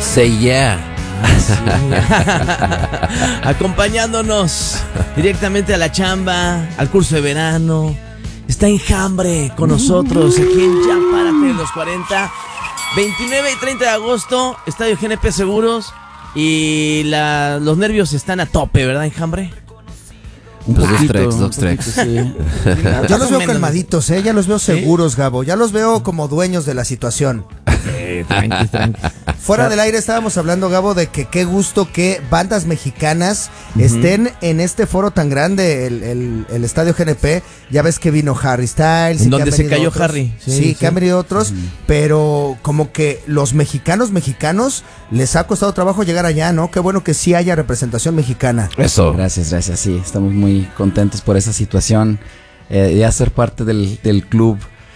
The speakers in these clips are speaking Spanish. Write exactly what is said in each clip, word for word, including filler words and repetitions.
Say yeah. Sí. Acompañándonos directamente a la chamba, al curso de verano. Está Enjambre con nosotros aquí en Ya Párate de los cuarenta. veintinueve y treinta de agosto, Estadio G N P Seguros. Y la, los nervios están a tope, ¿verdad, Enjambre? Un Los poquito, dos tracks, un dos tracks. poquito, sí. Yo los veo calmaditos, ¿eh? Ya los veo seguros, Gabo. Ya los veo como dueños de la situación. Eh, tranqui, tranqui. Fuera del aire estábamos hablando, Gabo, de que qué gusto que bandas mexicanas uh-huh. estén en este foro tan grande, el, el, el Estadio G N P. Ya ves que vino Harry Styles. En donde se cayó otros. Harry. Sí, sí, sí, que han venido otros. Uh-huh. Pero como que los mexicanos mexicanos les ha costado trabajo llegar allá, ¿no? Qué bueno que sí haya representación mexicana. Eso. Gracias, gracias. Sí, estamos muy contentos por esa situación. Eh, de hacer parte del, del club.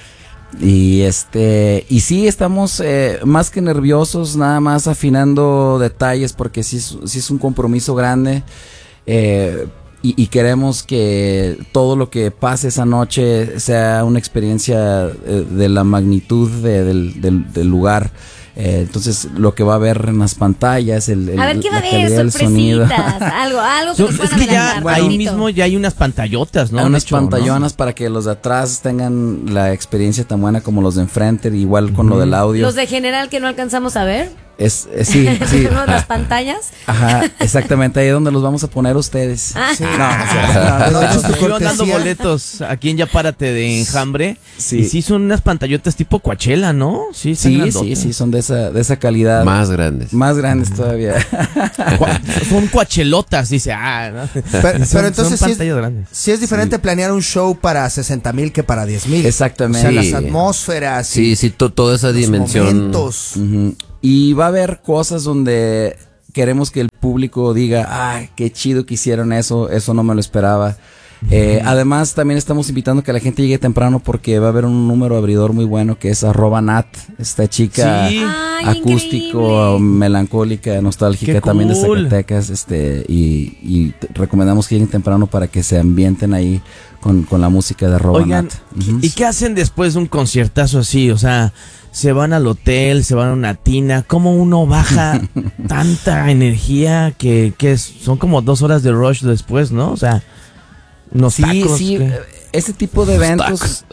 Y este y sí estamos eh, más que nerviosos, nada más afinando detalles porque sí, sí es un compromiso grande eh, y, y queremos que todo lo que pase esa noche sea una experiencia eh, de la magnitud de, del, del, del lugar. Eh, entonces lo que va a haber en las pantallas, el, el a ver qué va a la haber, sorpresitas, algo, algo que so, nos puedan es que ya adelantar, ahí bonito. mismo ya hay unas pantallotas, ¿no? Hay unas hecho, pantallonas, ¿no? para que los de atrás tengan la experiencia tan buena como los de enfrente, igual con uh-huh. lo del audio. Los de general que no alcanzamos a ver. Es, es sí, sí. Las pantallas. Ajá, exactamente, ahí es donde los vamos a poner ustedes. Ah. Sí. No, no, no, De hecho, no, estuvieron dando cortesía. boletos aquí en Ya Párate de Enjambre. Sí. Y sí son unas pantallotas tipo Coachella, ¿no? Sí, están Sí, grandotas. sí, sí, son de esa, de esa calidad. Más grandes. Más grandes todavía. Cua- son coachelotas, dice. Ah, ¿no? Pero, Son- pero entonces son sí es, pantallas grandes. sí es diferente sí. planear un show para sesenta mil que para diez mil. Exactamente. O sea, Sí. las atmósferas. Sí, y sí, to- toda esa los dimensión. momentos. Uh-huh. Y va a haber cosas donde queremos que el público diga, ay, qué chido que hicieron eso, eso no me lo esperaba. Eh, además, también estamos invitando a que la gente llegue temprano porque va a haber un número abridor muy bueno que es arroba Nat, esta chica Sí. Ay, acústico, increíble. melancólica, nostálgica, Qué también de cool. Zacatecas, este, y, y te- recomendamos que lleguen temprano para que se ambienten ahí con, con la música de arroba Oigan, Nat. Uh-huh. ¿y qué hacen después de un conciertazo así? O sea, se van al hotel, se van a una tina. ¿Cómo uno baja tanta energía que, que es- son como dos horas de rush después, ¿no? O sea, unos Sí, tacos. sí, ¿qué? eh, ese tipo de eventos.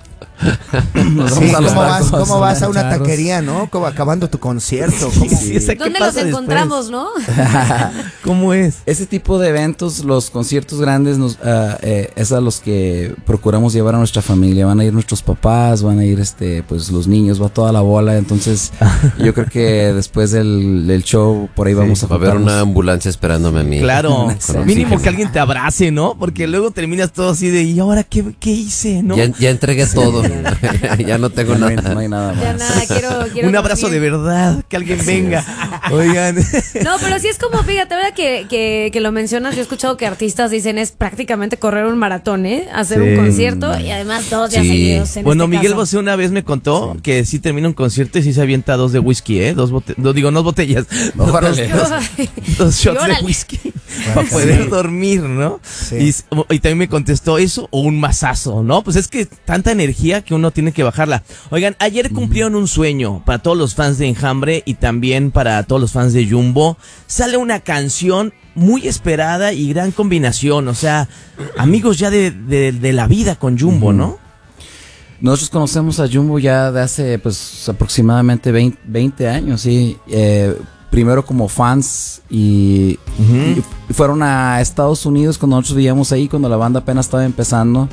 Nos Sí, vamos a los ¿cómo, vas, tacos, ¿Cómo vas a una charros. taquería, no? Como acabando tu concierto. ¿Cómo? Sí, esa- ¿qué ¿Dónde los pasa encontramos, no? ¿Cómo es? Ese tipo de eventos, los conciertos grandes, nos, uh, eh, es a los que procuramos llevar a nuestra familia. Van a ir nuestros papás, van a ir este, pues los niños, va toda la bola. Entonces, yo creo que después del, del show, por ahí vamos a Va a haber juntarnos. una ambulancia esperándome a mí. Claro, Con mínimo oxígeno. que alguien te abrace, ¿no? Porque luego terminas todo así de, ¿y ahora qué, qué hice, no? Ya, ya entregué todo. Ya no tengo No hay, nada. no hay nada más. Ya nada, quiero, quiero Un abrazo de dormir. verdad, que alguien venga. Oigan. No, pero sí es como, fíjate, ahora que, que, que lo mencionas, yo he escuchado que artistas dicen es prácticamente correr un maratón, ¿eh? Hacer Sí. un concierto y además dos días Sí. seguidos. En Bueno, este Miguel caso. Bosé una vez me contó que sí termina un concierto y sí se avienta dos de whisky, ¿eh? Dos botellas, no, digo, no botellas, dos, Órale. dos- dos shots de Órale. whisky para poder dormir, ¿no? Sí. Y, y también me contestó eso o un mazazo, ¿no? Pues es que tanta energía que uno tiene que bajarla. Oigan, ayer cumplieron un sueño para todos los fans de Enjambre y también para todos los fans de Jumbo. Sale una canción muy esperada y gran combinación, o sea, amigos ya de, de, de la vida con Jumbo, ¿no? Nosotros conocemos a Jumbo ya de hace pues aproximadamente veinte, veinte años, sí. Eh, primero como fans y, Ujú. y fueron a Estados Unidos cuando nosotros vivíamos ahí, cuando la banda apenas estaba empezando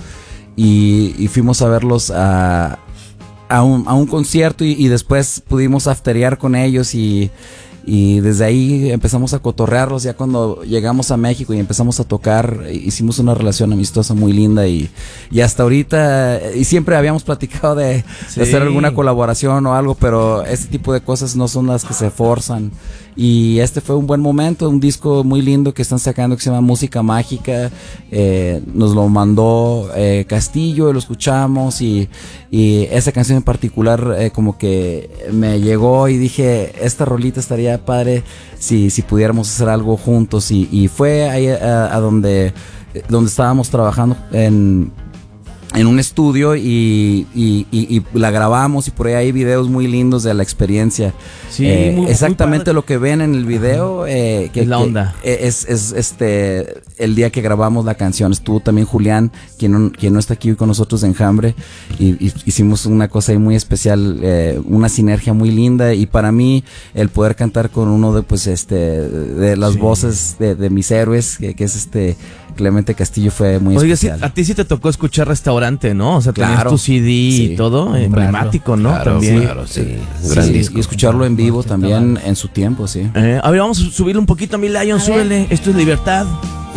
y, y fuimos a verlos a, a, un, a un concierto y, y después pudimos afterear con ellos y... Y desde ahí empezamos a cotorrearlos. Ya cuando llegamos a México y empezamos a tocar, hicimos una relación amistosa muy linda. Y, y hasta ahorita, y siempre habíamos platicado de, Sí. de hacer alguna colaboración o algo, pero este tipo de cosas no son las que se forzan. Y este fue un buen momento, un disco muy lindo que están sacando que se llama Música Mágica. Eh, nos lo mandó eh, Castillo, lo escuchamos y, y esa canción en particular eh, como que me llegó y dije, esta rolita estaría padre si, si pudiéramos hacer algo juntos. Y, y fue ahí a, a donde, donde estábamos trabajando en... en un estudio y, y, y, y la grabamos y por ahí hay videos muy lindos de la experiencia. Sí, Eh, muy- muy exactamente padre. lo que ven en el video eh, que Es la que onda. es, es este el día que grabamos la canción. Estuvo también Julián, quien no, quien no está aquí hoy con nosotros de Enjambre, y, y hicimos una cosa ahí muy especial, eh, una sinergia muy linda, y para mí el poder cantar con uno de pues este de las Sí. voces de, de mis héroes, que, que es este Clemente Castillo, fue muy Oiga, sí, especial. a ti sí te tocó escuchar Restaurante, ¿no? O sea, tenías Claro. tu C D Sí. y todo, Claro. emblemático, ¿no? Claro, También. claro, sí. Sí, Gran sí, disco. y escucharlo en vivo también en su tiempo, sí. Eh, a ver, vamos a subirle un poquito a mi Lion, A ver. súbele. Esto es Libertad.